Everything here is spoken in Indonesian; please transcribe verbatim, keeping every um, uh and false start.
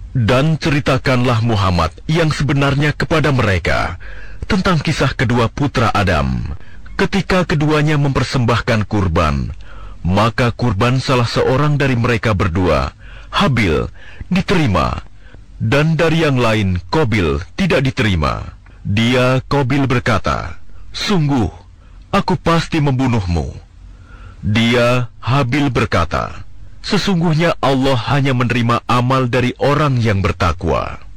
Dan ceritakanlah Muhammad yang sebenarnya kepada mereka tentang kisah kedua putra Adam. Ketika keduanya mempersembahkan kurban, maka kurban salah seorang dari mereka berdua, Habil, diterima, dan dari yang lain, Qabil, tidak diterima. Dia, Qabil, berkata, "Sungguh, aku pasti membunuhmu." Dia, Habil, berkata, "Sesungguhnya Allah hanya menerima amal dari orang yang bertakwa."